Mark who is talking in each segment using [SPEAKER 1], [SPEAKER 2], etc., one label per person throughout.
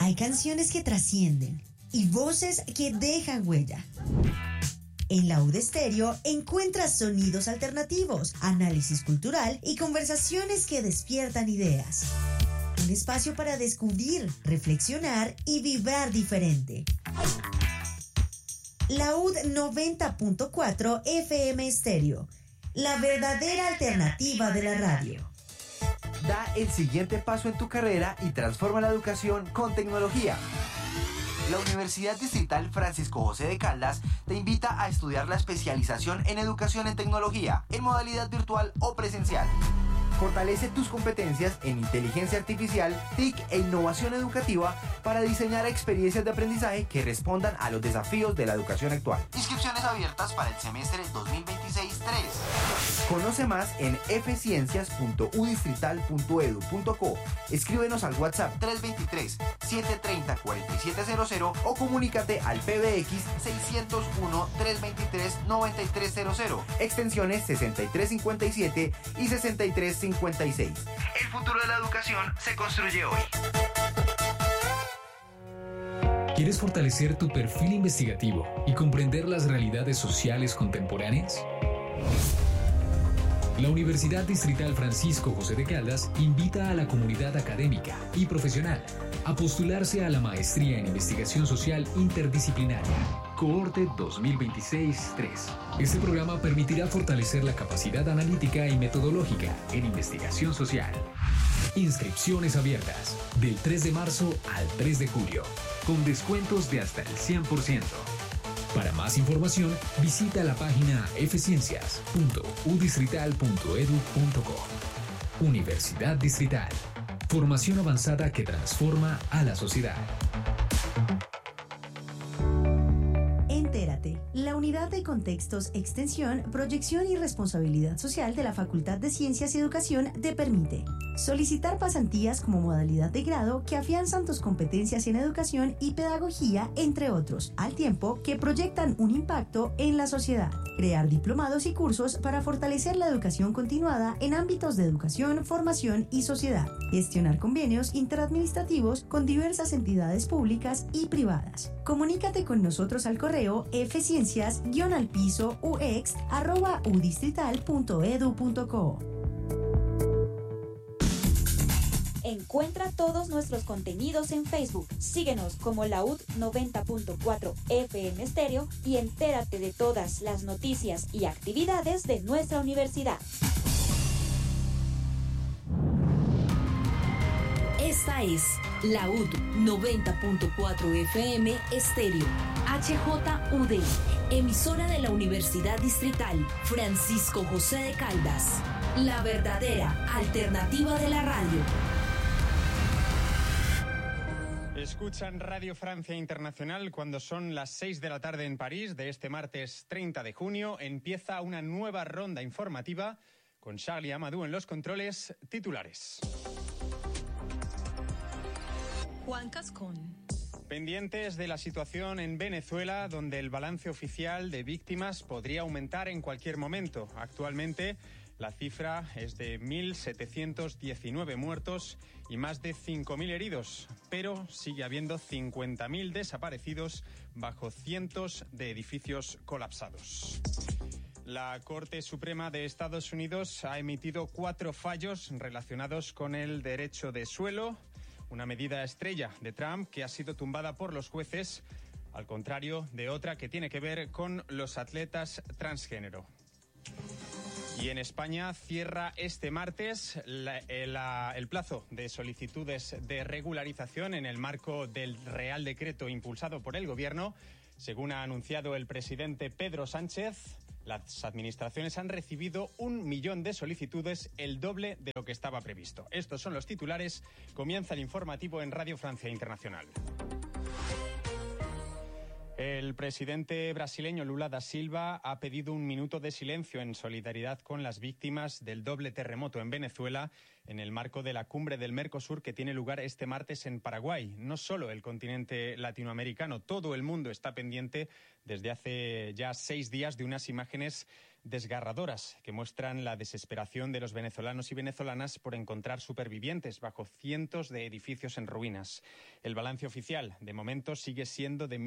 [SPEAKER 1] Hay canciones que trascienden y voces que dejan huella. En la UD Estéreo encuentras sonidos alternativos, análisis cultural y conversaciones que despiertan ideas. Un espacio para descubrir, reflexionar y vibrar diferente. La UD 90.4 FM Estéreo, la verdadera alternativa de la radio.
[SPEAKER 2] Da el siguiente paso en tu carrera y transforma la educación con tecnología. La Universidad Distrital Francisco José de Caldas te invita a estudiar la especialización en educación en tecnología, en modalidad virtual o presencial. Fortalece tus competencias en inteligencia artificial, TIC e innovación educativa para diseñar experiencias de aprendizaje que respondan a los desafíos de la educación actual. Inscripciones abiertas para el semestre 2026-3. Conoce más en fciencias.udistrital.edu.co. Escríbenos al WhatsApp 323-730-4700 o comunícate al PBX 601-323-9300, extensiones 6357 y 6356. El futuro de la educación se construye hoy.
[SPEAKER 3] ¿Quieres fortalecer tu perfil investigativo y comprender las realidades sociales contemporáneas? La Universidad Distrital Francisco José de Caldas invita a la comunidad académica y profesional a postularse a la Maestría en Investigación Social Interdisciplinaria, Cohorte 2026-3. Este programa permitirá fortalecer la capacidad analítica y metodológica en investigación social. Inscripciones abiertas del 3 de marzo al 3 de julio, con descuentos de hasta el 100%. Para más información, visita la página fciencias.udistrital.edu.co. Universidad Distrital. Formación avanzada que transforma a la sociedad.
[SPEAKER 1] Entérate, la Unidad de Contextos, Extensión, Proyección y Responsabilidad Social de la Facultad de Ciencias y Educación te permite solicitar pasantías como modalidad de grado que afianzan tus competencias en educación y pedagogía, entre otros, al tiempo que proyectan un impacto en la sociedad. Crear diplomados y cursos para fortalecer la educación continuada en ámbitos de educación, formación y sociedad. Gestionar convenios interadministrativos con diversas entidades públicas y privadas. Comunícate con nosotros al correo fciencias-ux@udistrital.edu.co.
[SPEAKER 4] Encuentra todos nuestros contenidos en Facebook. Síguenos como la UD 90.4 FM Estéreo y entérate de todas las noticias y actividades de nuestra universidad.
[SPEAKER 5] Esta es la UD 90.4 FM Estéreo, HJUD, emisora de la Universidad Distrital Francisco José de Caldas, la verdadera alternativa de la radio.
[SPEAKER 6] Escuchan Radio Francia Internacional cuando son las 6 de la tarde en París de este martes 30 de junio. Empieza una nueva ronda informativa con Charlie Amadou en los controles. Titulares.
[SPEAKER 7] Juan Cascón.
[SPEAKER 6] Pendientes de la situación en Venezuela, donde el balance oficial de víctimas podría aumentar en cualquier momento. Actualmente, la cifra es de 1.719 muertos y más de 5.000 heridos, pero sigue habiendo 50.000 desaparecidos bajo cientos de edificios colapsados. La Corte Suprema de Estados Unidos ha emitido 4 fallos relacionados con el derecho de suelo, una medida estrella de Trump que ha sido tumbada por los jueces, al contrario de otra que tiene que ver con los atletas transgénero. Y en España cierra este martes el plazo de solicitudes de regularización en el marco del Real Decreto impulsado por el Gobierno. Según ha anunciado el presidente Pedro Sánchez, las administraciones han recibido 1 millón de solicitudes, el doble de lo que estaba previsto. Estos son los titulares. Comienza el informativo en Radio Francia Internacional. El presidente brasileño Lula da Silva ha pedido 1 minuto de silencio en solidaridad con las víctimas del doble terremoto en Venezuela en el marco de la cumbre del Mercosur que tiene lugar este martes en Paraguay. No solo el continente latinoamericano, todo el mundo está pendiente desde hace ya 6 días de unas imágenes desgarradoras que muestran la desesperación de los venezolanos y venezolanas por encontrar supervivientes bajo cientos de edificios en ruinas. El balance oficial, de momento, sigue siendo de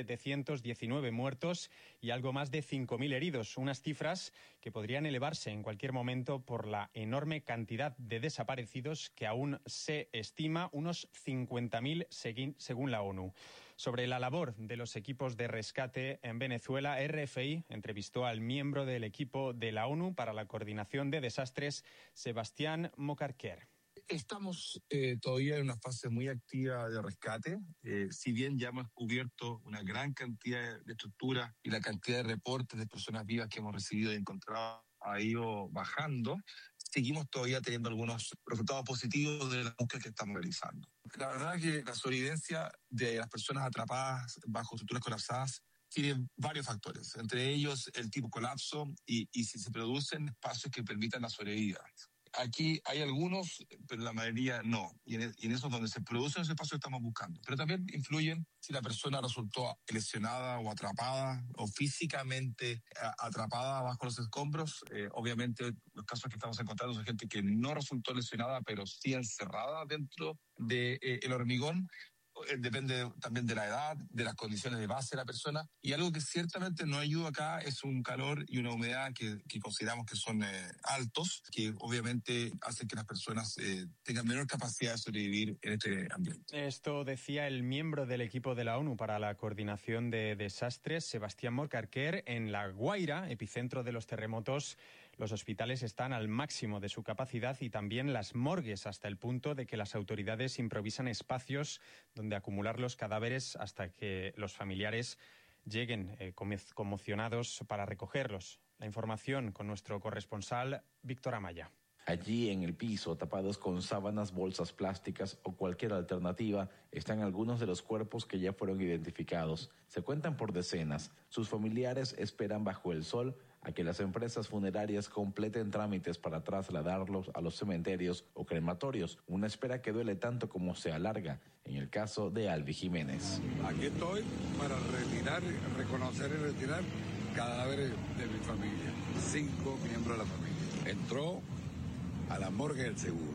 [SPEAKER 6] 1.719 muertos y algo más de 5.000 heridos, unas cifras que podrían elevarse en cualquier momento por la enorme cantidad de desaparecidos, que aún se estima unos 50.000 según la ONU. Sobre la labor de los equipos de rescate en Venezuela, RFI entrevistó al miembro del equipo de la ONU para la coordinación de desastres, Sebastián Mocarquer.
[SPEAKER 8] Estamos todavía en una fase muy activa de rescate. Si bien ya hemos cubierto una gran cantidad de estructuras y la cantidad de reportes de personas vivas que hemos recibido y encontrado ha ido bajando, seguimos todavía teniendo algunos resultados positivos de la búsqueda que estamos realizando. La verdad es que la sobrevivencia de las personas atrapadas bajo estructuras colapsadas tiene varios factores, entre ellos el tipo colapso y si se producen espacios que permitan la sobrevida. Aquí hay algunos, pero la mayoría no. Y en eso donde se producen esos espacios estamos buscando. Pero también influyen si la persona resultó lesionada o atrapada o físicamente atrapada bajo los escombros. Obviamente los casos que estamos encontrando son gente que no resultó lesionada, pero sí encerrada dentro del hormigón. Depende también de la edad, de las condiciones de base de la persona. Y algo que ciertamente no ayuda acá es un calor y una humedad que consideramos que son altos, que obviamente hacen que las personas tengan menor capacidad de sobrevivir en este ambiente.
[SPEAKER 6] Esto decía el miembro del equipo de la ONU para la coordinación de desastres, Sebastián Mocarquer. En La Guaira, epicentro de los terremotos, los hospitales están al máximo de su capacidad y también las morgues, hasta el punto de que las autoridades improvisan espacios donde acumular los cadáveres hasta que los familiares lleguen conmocionados para recogerlos. La información con nuestro corresponsal, Víctor Amaya.
[SPEAKER 9] Allí en el piso, tapados con sábanas, bolsas plásticas o cualquier alternativa, están algunos de los cuerpos que ya fueron identificados. Se cuentan por decenas. Sus familiares esperan bajo el sol a que las empresas funerarias completen trámites para trasladarlos a los cementerios o crematorios. Una espera que duele tanto como se alarga, en el caso de Alvi Jiménez.
[SPEAKER 10] Aquí estoy para reconocer y retirar cadáveres de mi familia. 5 miembros de la familia. Entró a la morgue del seguro.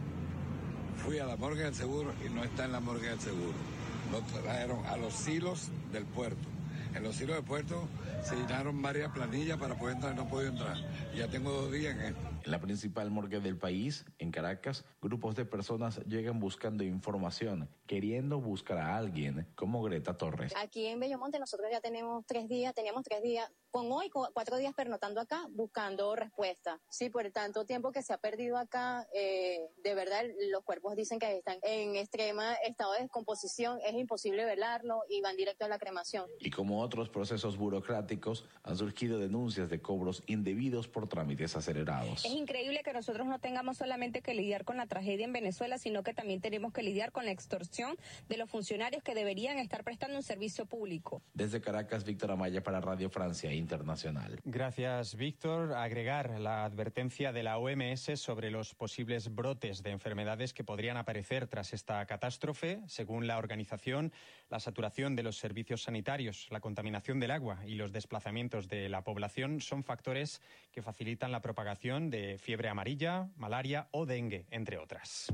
[SPEAKER 10] Fui a la morgue del seguro y no está en la morgue del seguro. Lo trajeron a los silos del puerto. En los silos del puerto se llenaron varias planillas para poder entrar y no puedo entrar. Ya tengo 2 días en esto.
[SPEAKER 9] En la principal morgue del país, en Caracas, grupos de personas llegan buscando información, queriendo buscar a alguien como Greta Torres.
[SPEAKER 11] Aquí en Bellomonte nosotros ya teníamos 3 días, con 4 días pernotando acá, buscando respuesta. Sí, por tanto tiempo que se ha perdido acá, de verdad los cuerpos dicen que están en extrema estado de descomposición, es imposible velarlo y van directo a la cremación.
[SPEAKER 9] Y como otros procesos burocráticos, han surgido denuncias de cobros indebidos por trámites acelerados.
[SPEAKER 12] Es increíble que nosotros no tengamos solamente que lidiar con la tragedia en Venezuela, sino que también tenemos que lidiar con la extorsión de los funcionarios que deberían estar prestando un servicio público.
[SPEAKER 9] Desde Caracas, Víctor Amaya para Radio Francia Internacional.
[SPEAKER 6] Gracias, Víctor. Agregar la advertencia de la OMS sobre los posibles brotes de enfermedades que podrían aparecer tras esta catástrofe. Según la organización, la saturación de los servicios sanitarios, la contaminación del agua y los desplazamientos de la población son factores que facilitan la propagación de fiebre amarilla, malaria o dengue, entre otras.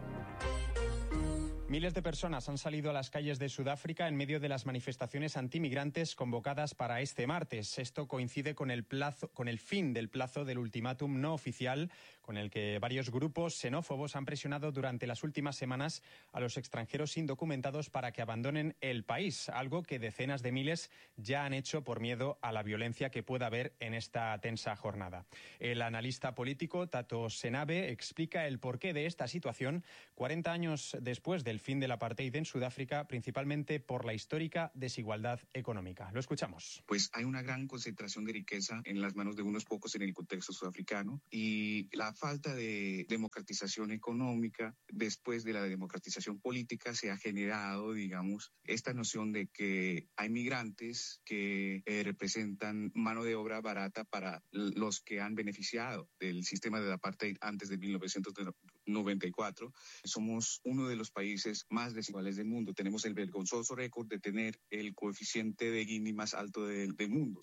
[SPEAKER 6] Miles de personas han salido a las calles de Sudáfrica en medio de las manifestaciones antimigrantes convocadas para este martes. Esto coincide con el fin del plazo del ultimátum no oficial, con el que varios grupos xenófobos han presionado durante las últimas semanas a los extranjeros indocumentados para que abandonen el país, algo que decenas de miles ya han hecho por miedo a la violencia que pueda haber en esta tensa jornada. El analista político Tato Senabe explica el porqué de esta situación 40 años después del fin del apartheid en Sudáfrica, principalmente por la histórica desigualdad económica. Lo escuchamos.
[SPEAKER 13] Pues hay una gran concentración de riqueza en las manos de unos pocos en el contexto sudafricano y la falta de democratización económica después de la democratización política se ha generado, digamos, esta noción de que hay migrantes que representan mano de obra barata para los que han beneficiado del sistema de apartheid antes de 1990 94. Somos uno de los países más desiguales del mundo. Tenemos el vergonzoso récord de tener el coeficiente de Gini más alto del mundo,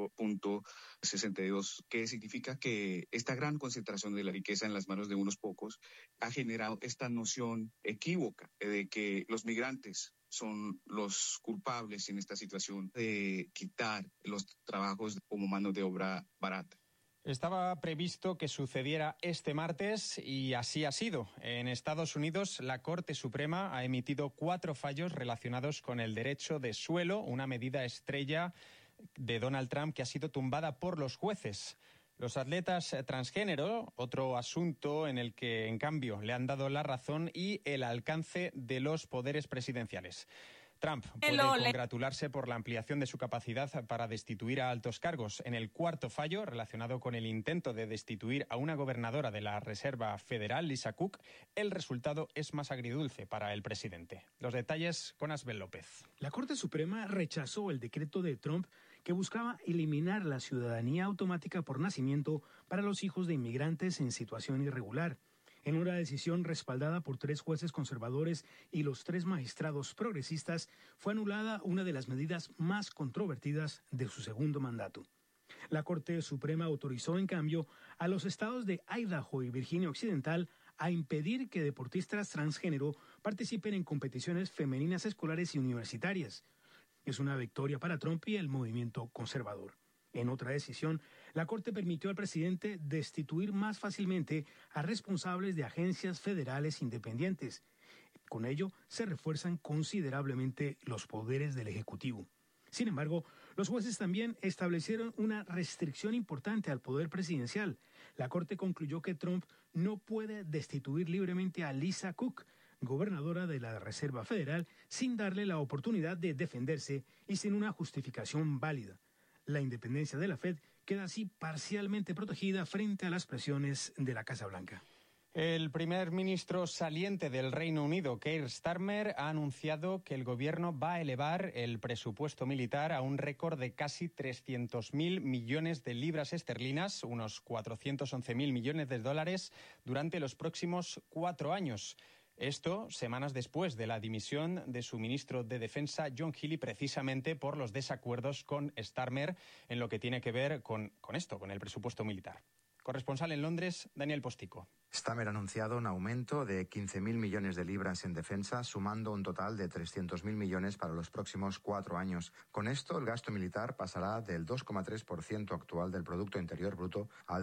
[SPEAKER 13] 0.62, que significa que esta gran concentración de la riqueza en las manos de unos pocos ha generado esta noción equívoca de que los migrantes son los culpables en esta situación de quitar los trabajos como mano de obra barata.
[SPEAKER 6] Estaba previsto que sucediera este martes y así ha sido. En Estados Unidos, la Corte Suprema ha emitido 4 fallos relacionados con el derecho de suelo, una medida estrella de Donald Trump que ha sido tumbada por los jueces. Los atletas transgénero, otro asunto en el que, en cambio, le han dado la razón, y el alcance de los poderes presidenciales. Trump puede congratularse por la ampliación de su capacidad para destituir a altos cargos. En el 4º fallo, relacionado con el intento de destituir a una gobernadora de la Reserva Federal, Lisa Cook, el resultado es más agridulce para el presidente. Los detalles con Asbel López.
[SPEAKER 14] La Corte Suprema rechazó el decreto de Trump que buscaba eliminar la ciudadanía automática por nacimiento para los hijos de inmigrantes en situación irregular. En una decisión respaldada por 3 jueces conservadores y los 3 magistrados progresistas, fue anulada una de las medidas más controvertidas de su segundo mandato. La Corte Suprema autorizó, en cambio, a los estados de Idaho y Virginia Occidental a impedir que deportistas transgénero participen en competiciones femeninas escolares y universitarias. Es una victoria para Trump y el movimiento conservador. En otra decisión, la Corte permitió al presidente destituir más fácilmente a responsables de agencias federales independientes. Con ello, se refuerzan considerablemente los poderes del Ejecutivo. Sin embargo, los jueces también establecieron una restricción importante al poder presidencial. La Corte concluyó que Trump no puede destituir libremente a Lisa Cook, gobernadora de la Reserva Federal, sin darle la oportunidad de defenderse y sin una justificación válida. La independencia de la Fed queda así parcialmente protegida frente a las presiones de la Casa Blanca.
[SPEAKER 6] El primer ministro saliente del Reino Unido, Keir Starmer, ha anunciado que el gobierno va a elevar el presupuesto militar a un récord de casi 300.000 millones de libras esterlinas, unos 411.000 millones de dólares, durante los próximos 4 años. Esto semanas después de la dimisión de su ministro de Defensa, John Healey, precisamente por los desacuerdos con Starmer en lo que tiene que ver con el presupuesto militar. Corresponsal en Londres, Daniel Postico.
[SPEAKER 15] Starmer ha anunciado un aumento de 15.000 millones de libras en defensa, sumando un total de 300.000 millones para los próximos 4 años. Con esto, el gasto militar pasará del 2,3% actual del Producto Interior Bruto al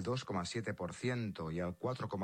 [SPEAKER 15] 2,7% y al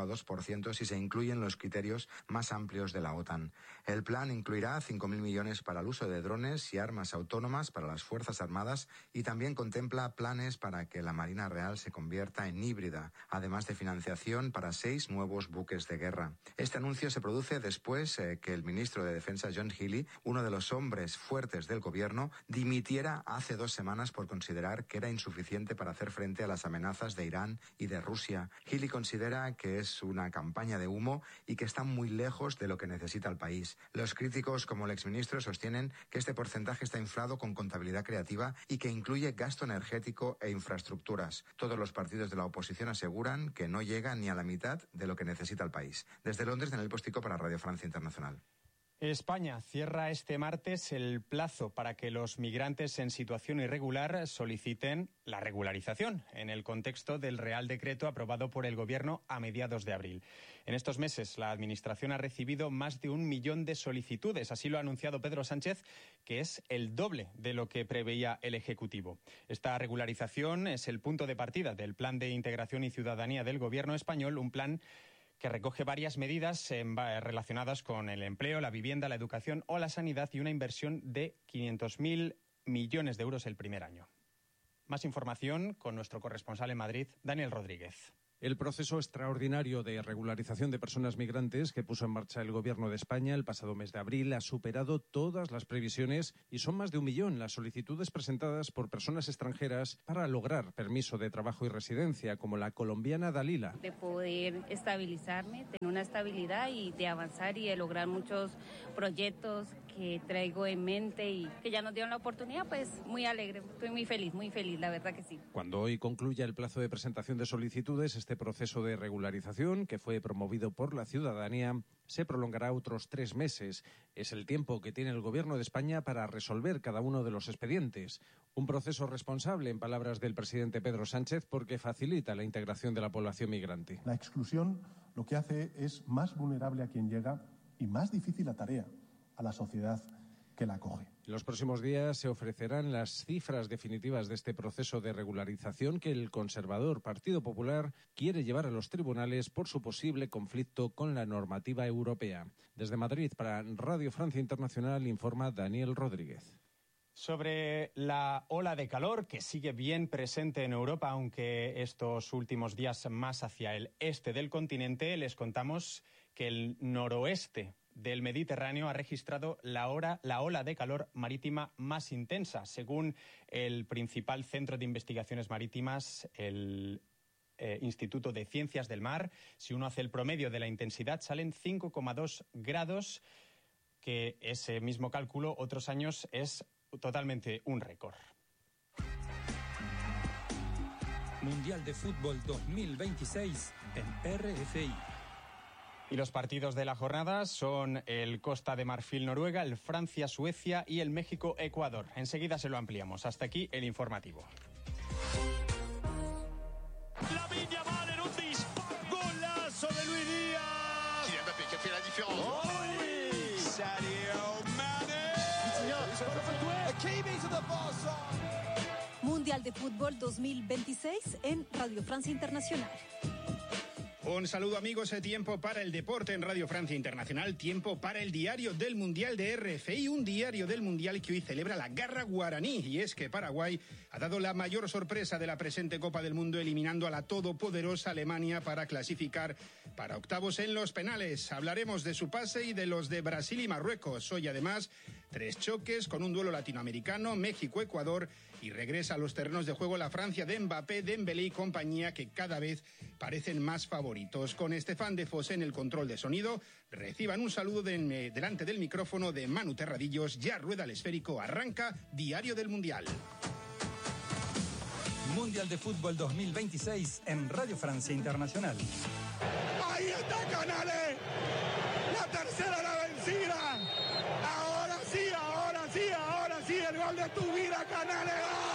[SPEAKER 15] 4,2% si se incluyen los criterios más amplios de la OTAN. El plan incluirá 5.000 millones para el uso de drones y armas autónomas para las Fuerzas Armadas y también contempla planes para que la Marina Real se convierta en híbrida, además de financiación para 6 nuevos buques de guerra. Este anuncio se produce después que el ministro de Defensa, John Healey, uno de los hombres fuertes del gobierno, dimitiera hace 2 semanas por considerar que era insuficiente para hacer frente a las amenazas de Irán y de Rusia. Healey considera que es una campaña de humo y que está muy lejos de lo que necesita el país. Los críticos, como el exministro, sostienen que este porcentaje está inflado con contabilidad creativa y que incluye gasto energético e infraestructuras. Todos los partidos de la oposición aseguran que no llega ni a la mitad de lo que necesita el país. Desde Londres, Daniel Postico para Radio Francia Internacional.
[SPEAKER 6] España cierra este martes el plazo para que los migrantes en situación irregular soliciten la regularización en el contexto del Real Decreto aprobado por el Gobierno a mediados de abril. En estos meses, la Administración ha recibido más de 1 millón de solicitudes. Así lo ha anunciado Pedro Sánchez, que es el doble de lo que preveía el Ejecutivo. Esta regularización es el punto de partida del Plan de Integración y Ciudadanía del Gobierno español, un plan que recoge varias medidas relacionadas con el empleo, la vivienda, la educación o la sanidad y una inversión de 500.000 millones de euros el primer año. Más información con nuestro corresponsal en Madrid, Daniel Rodríguez.
[SPEAKER 16] El proceso extraordinario de regularización de personas migrantes que puso en marcha el Gobierno de España el pasado mes de abril ha superado todas las previsiones y son más de 1 millón las solicitudes presentadas por personas extranjeras para lograr permiso de trabajo y residencia, como la colombiana Dalila.
[SPEAKER 17] De poder estabilizarme, tener una estabilidad y de avanzar y de lograr muchos proyectos que traigo en mente y que ya nos dieron la oportunidad, pues muy alegre, estoy muy feliz, la verdad que sí.
[SPEAKER 16] Cuando hoy concluya el plazo de presentación de solicitudes, este proceso de regularización, que fue promovido por la ciudadanía, se prolongará otros 3 meses. Es el tiempo que tiene el Gobierno de España para resolver cada uno de los expedientes. Un proceso responsable, en palabras del presidente Pedro Sánchez, porque facilita la integración de la población migrante.
[SPEAKER 18] La exclusión lo que hace es más vulnerable a quien llega y más difícil la tarea a la sociedad que la acoge.
[SPEAKER 16] En los próximos días se ofrecerán las cifras definitivas de este proceso de regularización que el conservador Partido Popular quiere llevar a los tribunales por su posible conflicto con la normativa europea. Desde Madrid, para Radio Francia Internacional, informa Daniel Rodríguez.
[SPEAKER 6] Sobre la ola de calor que sigue bien presente en Europa, aunque estos últimos días más hacia el este del continente, les contamos que el noroeste del Mediterráneo ha registrado la ola de calor marítima más intensa. Según el principal centro de investigaciones marítimas, el Instituto de Ciencias del Mar, si uno hace el promedio de la intensidad, salen 5,2 grados, que ese mismo cálculo otros años es totalmente un récord.
[SPEAKER 19] Mundial de Fútbol 2026 en RFI.
[SPEAKER 6] Y los partidos de la jornada son el Costa de Marfil-Noruega, el Francia-Suecia y el México-Ecuador. Enseguida se lo ampliamos. Hasta aquí el informativo.
[SPEAKER 20] Lamine Yamal en un disparo, golazo de Luis Díaz.
[SPEAKER 21] Kylian Mbappé qui a fait la différence.
[SPEAKER 20] Oh oui, Sadio Mané. Hakimi to the far side.
[SPEAKER 22] Mundial de Fútbol 2026 en Radio Francia Internacional.
[SPEAKER 23] Un saludo, amigos. Tiempo para el deporte en Radio Francia Internacional. Tiempo para el diario del Mundial de RFI. Un diario del Mundial que hoy celebra la garra guaraní. Y es que Paraguay ha dado la mayor sorpresa de la presente Copa del Mundo, eliminando a la todopoderosa Alemania para clasificar para octavos en los penales. Hablaremos de su pase y de los de Brasil y Marruecos. Hoy, además, 3 choques con un duelo latinoamericano, México-Ecuador, y regresa a los terrenos de juego la Francia de Mbappé, Dembélé y compañía, que cada vez parecen más favoritos. Con Estefan Defos en el control de sonido, reciban un saludo delante del micrófono de Manu Terradillos. Ya rueda el esférico, arranca Diario del Mundial.
[SPEAKER 19] Mundial de Fútbol 2026 en Radio Francia Internacional.
[SPEAKER 20] Ahí está Canales, la tercera la vencida. Ahora sí, el gol de tu vida, Canales.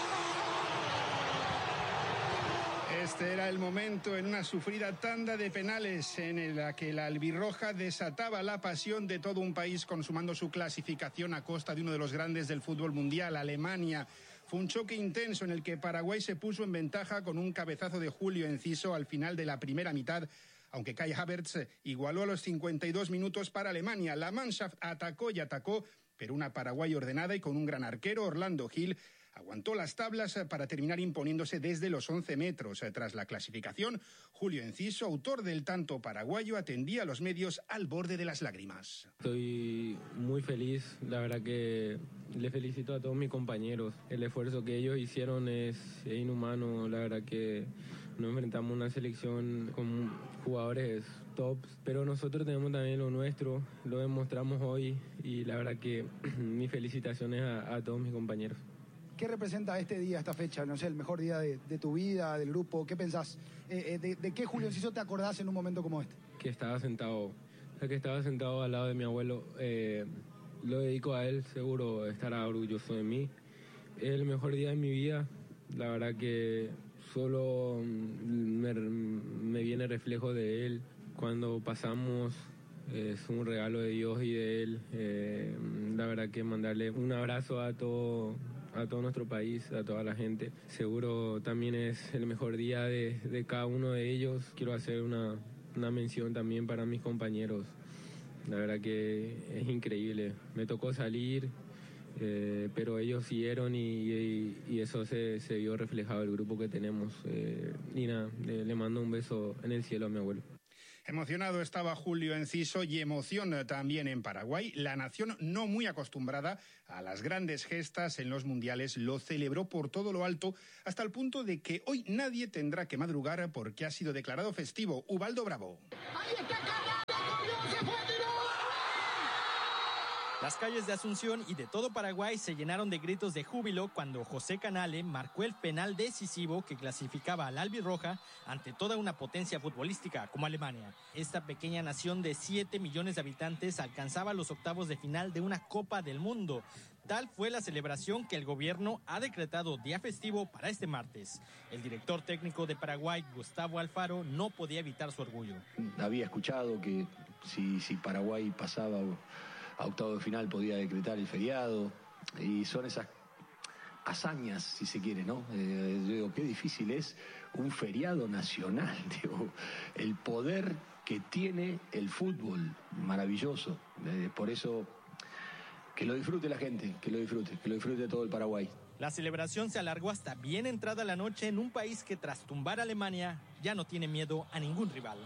[SPEAKER 23] Este era el momento en una sufrida tanda de penales en la que la albirroja desataba la pasión de todo un país, consumando su clasificación a costa de uno de los grandes del fútbol mundial, Alemania. Fue un choque intenso en el que Paraguay se puso en ventaja con un cabezazo de Julio Enciso al final de la primera mitad, aunque Kai Havertz igualó a los 52 minutos para Alemania. La Mannschaft atacó y atacó, pero una Paraguay ordenada y con un gran arquero, Orlando Gil, aguantó las tablas para terminar imponiéndose desde los 11 metros. Tras la clasificación, Julio Enciso, autor del tanto paraguayo, atendía a los medios al borde de las lágrimas.
[SPEAKER 24] Estoy muy feliz, la verdad que le felicito a todos mis compañeros. El esfuerzo que ellos hicieron es inhumano, la verdad que nos enfrentamos a una selección con jugadores tops, pero nosotros tenemos también lo nuestro, lo demostramos hoy y la verdad que mis felicitaciones a todos mis compañeros.
[SPEAKER 25] ¿Qué representa este día, esta fecha? No sé, el mejor día de tu vida, del grupo. ¿Qué pensás? ¿De qué Julio Enciso te acordás en un momento como este?
[SPEAKER 24] Que estaba sentado al lado de mi abuelo. Lo dedico a él, seguro estará orgulloso de mí. Es el mejor día de mi vida. La verdad que solo me viene reflejo de él. Cuando pasamos, es un regalo de Dios y de él. La verdad que mandarle un abrazo a todo nuestro país, a toda la gente. Seguro también es el mejor día de cada uno de ellos. Quiero hacer una mención también para mis compañeros. La verdad que es increíble. Me tocó salir, pero ellos siguieron y eso se vio reflejado en el grupo que tenemos. Y nada, le mando un beso en el cielo a mi abuelo.
[SPEAKER 23] Emocionado estaba Julio Enciso y emoción también en Paraguay. La nación, no muy acostumbrada a las grandes gestas en los mundiales, lo celebró por todo lo alto, hasta el punto de que hoy nadie tendrá que madrugar porque ha sido declarado festivo. Ubaldo Bravo.
[SPEAKER 1] Las calles de Asunción y de todo Paraguay se llenaron de gritos de júbilo cuando José Canale marcó el penal decisivo que clasificaba al albirroja ante toda una potencia futbolística como Alemania. Esta pequeña nación de 7 millones de habitantes alcanzaba los octavos de final de una Copa del Mundo. Tal fue la celebración que el gobierno ha decretado día festivo para este martes. El director técnico de Paraguay, Gustavo Alfaro, no podía evitar su orgullo.
[SPEAKER 2] Había escuchado que si Paraguay pasaba a octavo de final podía decretar el feriado, y son esas hazañas, si se quiere, ¿no? Yo digo, qué difícil es un feriado nacional, digo, el poder que tiene el fútbol, maravilloso. Por eso, que lo disfrute la gente, que lo disfrute todo el Paraguay.
[SPEAKER 1] La celebración se alargó hasta bien entrada la noche en un país que tras tumbar a Alemania ya no tiene miedo a ningún rival.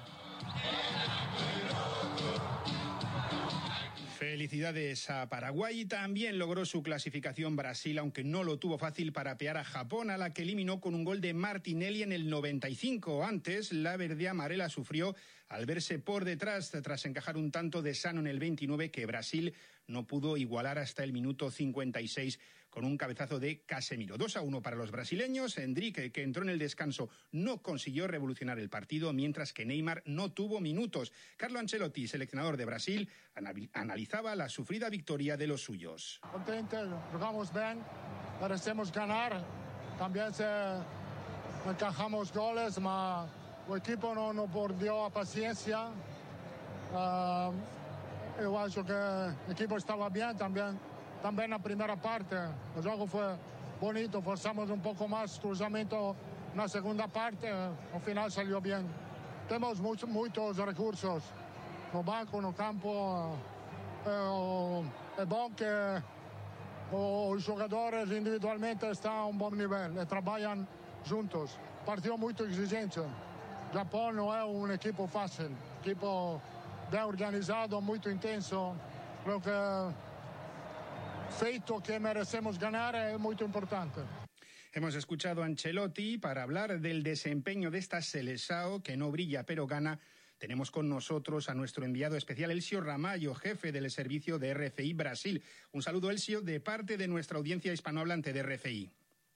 [SPEAKER 23] Felicidades a Paraguay. También logró su clasificación Brasil, aunque no lo tuvo fácil para apear a Japón, a la que eliminó con un gol de Martinelli en el 95. Antes, la verde amarela sufrió al verse por detrás tras encajar un tanto de Sano en el 29 que Brasil no pudo igualar hasta el minuto 56 con un cabezazo de Casemiro. 2-1 para los brasileños. Endrick, que entró en el descanso, no consiguió revolucionar el partido, mientras que Neymar no tuvo minutos. Carlo Ancelotti, seleccionador de Brasil, analizaba la sufrida victoria de los suyos.
[SPEAKER 3] Contente, jugamos bien, merecemos ganar. También encajamos goles, pero el equipo no perdió a paciencia. Yo acho que el equipo estaba bien también la primera parte. El juego fue bonito, forzamos un poco más cruzamiento en la segunda parte, al final salió bien. Tenemos muchos recursos no banco, no campo. Es bueno que los jugadores individualmente están a un buen nivel, trabajan juntos. Partido muy exigente. Japón no es un equipo fácil, equipo bien organizado, muy intenso. Creo que feito que merecemos ganar es muy importante.
[SPEAKER 23] Hemos escuchado a Ancelotti para hablar del desempeño de esta Seleção, que no brilla pero gana. Tenemos con nosotros a nuestro enviado especial, Elcio Ramallo, jefe del servicio de RFI Brasil. Un saludo, Elcio, de parte de nuestra audiencia hispanohablante de RFI.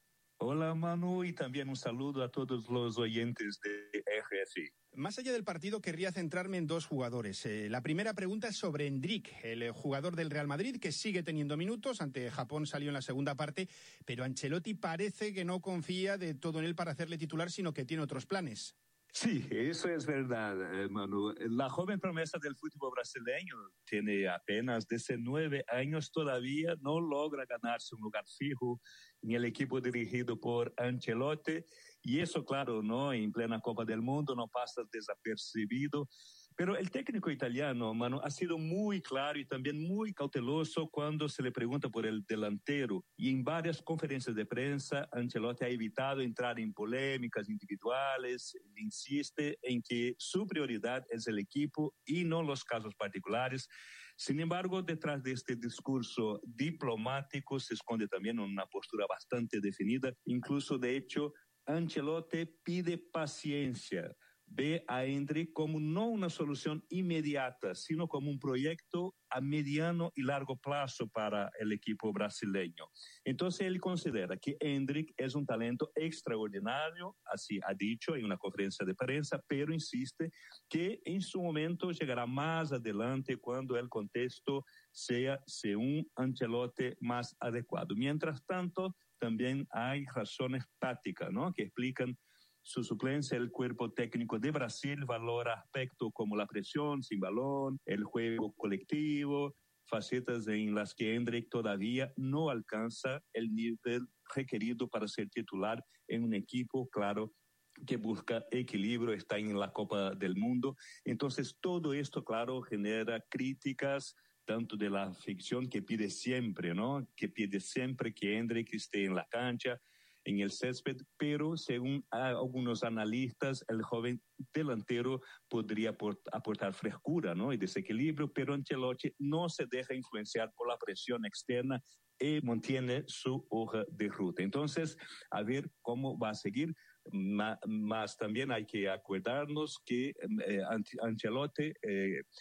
[SPEAKER 4] Hola, Manu, y también un saludo a todos los oyentes de RFI.
[SPEAKER 23] Más allá del partido, querría centrarme en dos jugadores. La primera pregunta es sobre Endrick, el jugador del Real Madrid, que sigue teniendo minutos. Ante Japón salió en la segunda parte, pero Ancelotti parece que no confía de todo en él para hacerle titular, sino que tiene otros planes.
[SPEAKER 4] Sí, eso es verdad, Manu. La joven promesa del fútbol brasileño tiene apenas 19 años, todavía no logra ganarse un lugar fijo en el equipo dirigido por Ancelotti, y eso, claro, ¿no? En plena Copa del Mundo no pasa desapercibido. Pero el técnico italiano, Manu, ha sido muy claro y también muy cauteloso cuando se le pregunta por el delantero. Y en varias conferencias de prensa, Ancelotti ha evitado entrar en polémicas individuales. Él insiste en que su prioridad es el equipo y no los casos particulares. Sin embargo, detrás de este discurso diplomático se esconde también una postura bastante definida. Incluso, de hecho, Ancelotti pide paciencia. Ve a Endrick como no una solución inmediata, sino como un proyecto a mediano y largo plazo para el equipo brasileño. Entonces él considera que Endrick es un talento extraordinario, así ha dicho en una conferencia de prensa, pero insiste que en su momento llegará más adelante cuando el contexto sea según Ancelotti más adecuado. Mientras tanto, también hay razones tácticas, ¿no?, que explican su suplencia. El cuerpo técnico de Brasil valora aspectos como la presión sin balón, el juego colectivo, facetas en las que Endrick todavía no alcanza el nivel requerido para ser titular en un equipo, claro, que busca equilibrio, está en la Copa del Mundo. Entonces todo esto, claro, genera críticas tanto de la afición, que pide siempre, ¿no?, que pide siempre que Endrick esté en la cancha, en el césped, pero según algunos analistas, el joven delantero podría aportar frescura, ¿no?, y desequilibrio, pero Ancelotti no se deja influenciar por la presión externa y mantiene su hoja de ruta. Entonces, a ver cómo va a seguir. Más también hay que acordarnos que Ancelotti